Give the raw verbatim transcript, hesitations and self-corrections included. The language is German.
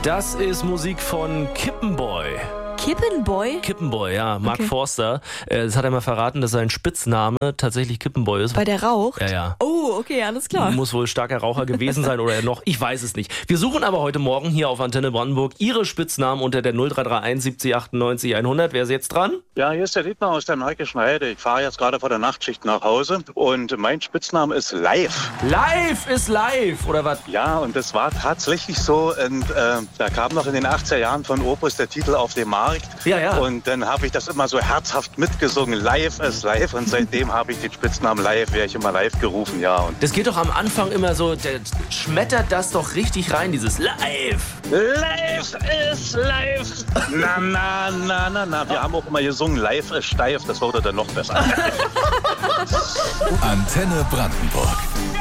Das ist Musik von Kippenboy. Kippenboy? Kippenboy, ja, Mark Okay. Forster. Äh, Das hat er mal verraten, dass sein Spitzname tatsächlich Kippenboy ist. Weil der raucht? Ja, ja. Oh, okay, alles klar. Muss wohl starker Raucher gewesen sein oder noch, ich weiß es nicht. Wir suchen aber heute Morgen hier auf Antenne Brandenburg Ihre Spitznamen unter der null drei drei eins siebzig achtundneunzig hundert. Wer ist jetzt dran? Ja, hier ist der Dietmar aus der Märkischen Heide. Ich fahre jetzt gerade vor der Nachtschicht nach Hause und mein Spitzname ist Live. Live ist live, oder was? Ja, und das war tatsächlich so. Und äh, da kam noch in den achtziger Jahren von Opus der Titel Auf dem Markt. Ja, ja. Und dann habe ich das immer so herzhaft mitgesungen. Live ist live. Und seitdem habe ich den Spitznamen Live, werde ich immer live gerufen, ja. Und Das geht doch am Anfang immer so, der schmettert das doch richtig rein, dieses Live. Live ist live. Na, na, na, na, na. Wir haben auch immer gesungen, Live ist steif. Das wurde dann noch besser. Antenne Brandenburg.